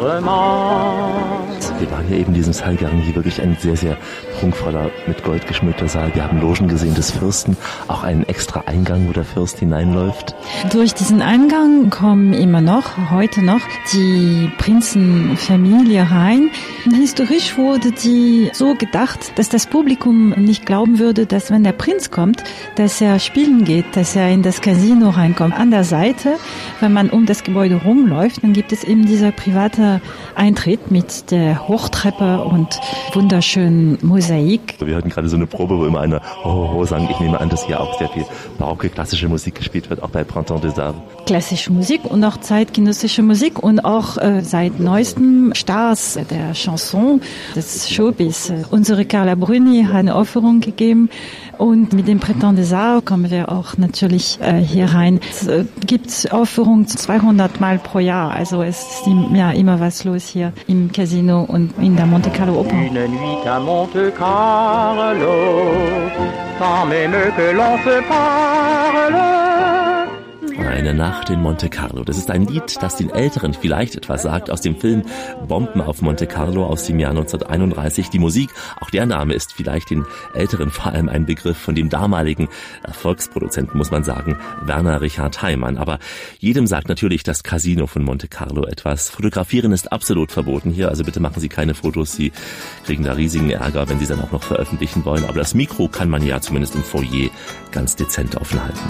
Wir waren hier eben in diesem Saal Garnier, wirklich ein sehr, sehr prunkvoller, mit Gold geschmückter Saal. Wir haben Logen gesehen des Fürsten, auch einen extra Eingang, wo der Fürst hineinläuft. Durch diesen Eingang kommen immer noch, heute noch, die Prinzenfamilie rein. Historisch wurde die so gedacht, dass das Publikum nicht glauben würde, dass wenn der Prinz kommt, dass er spielen geht, dass er in das Casino reinkommt. An der Seite, wenn man um das Gebäude rumläuft, dann gibt es eben dieser private Eintritt mit der Hochtreppe und wunderschönen Mosaik. Wir hatten gerade so eine Probe, wo immer einer Ho sang. Ich nehme an, dass hier auch sehr viel barocke, klassische Musik gespielt wird, auch bei Printemps des Arts. Klassische Musik und auch zeitgenössische Musik und auch seit neuestem Stars der Chanson, des Showbiz. Unsere Carla Bruni hat eine Aufführung gegeben und mit dem Printemps des Arts kommen wir auch natürlich hier rein. Es gibt Aufführungen 200 Mal pro Jahr, also es ist ja immer was los hier im Casino und in der Monte Carlo Oper. Une nuit à Monte Carlo, sans même que l'on se parle. Eine Nacht in Monte Carlo. Das ist ein Lied, das den Älteren vielleicht etwas sagt, aus dem Film Bomben auf Monte Carlo aus dem Jahr 1931. Die Musik, auch der Name ist vielleicht den Älteren vor allem ein Begriff von dem damaligen Erfolgsproduzenten, muss man sagen, Werner Richard Heimann. Aber jedem sagt natürlich das Casino von Monte Carlo etwas. Fotografieren ist absolut verboten hier, also bitte machen Sie keine Fotos. Sie kriegen da riesigen Ärger, wenn Sie dann auch noch veröffentlichen wollen. Aber das Mikro kann man ja zumindest im Foyer ganz dezent offen halten.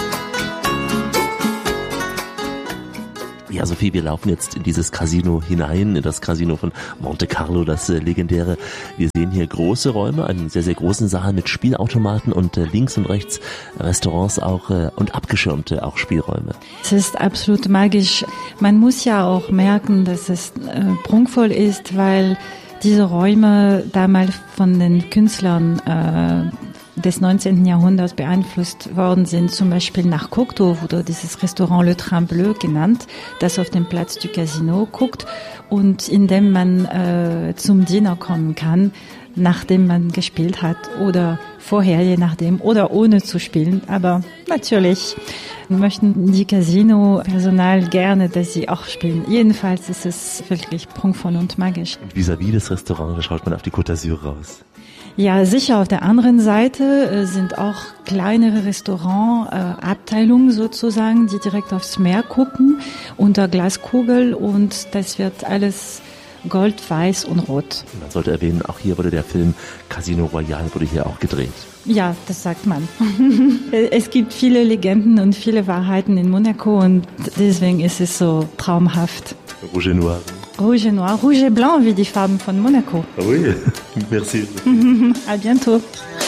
Ja, Sophie, wir laufen jetzt in dieses Casino hinein, in das Casino von Monte Carlo, das legendäre. Wir sehen hier große Räume, einen sehr, sehr großen Saal mit Spielautomaten und links und rechts Restaurants auch und abgeschirmte auch Spielräume. Es ist absolut magisch. Man muss ja auch merken, dass es prunkvoll ist, weil diese Räume damals von den Künstlern des 19. Jahrhunderts beeinflusst worden sind. Zum Beispiel nach Cocteau wurde dieses Restaurant Le Train Bleu genannt, das auf dem Platz du Casino guckt und in dem man zum Dinner kommen kann, nachdem man gespielt hat oder vorher, je nachdem, oder ohne zu spielen. Aber natürlich möchten die Casino-Personal gerne, dass sie auch spielen. Jedenfalls ist es wirklich prunkvoll und magisch. Vis-à-vis des Restaurants, da schaut man auf die Côte d'Azur raus. Ja, sicher. Auf der anderen Seite sind auch kleinere Restaurant-Abteilungen sozusagen, die direkt aufs Meer gucken, unter Glaskugel und das wird alles Gold, Weiß und Rot. Man sollte erwähnen, auch hier wurde der Film Casino Royale wurde hier auch gedreht. Ja, das sagt man. Es gibt viele Legenden und viele Wahrheiten in Monaco und deswegen ist es so traumhaft. Rouge et Noir. Rouge et Noir, Rouge et Blanc wie die Farben von Monaco. Oui, merci. À bientôt.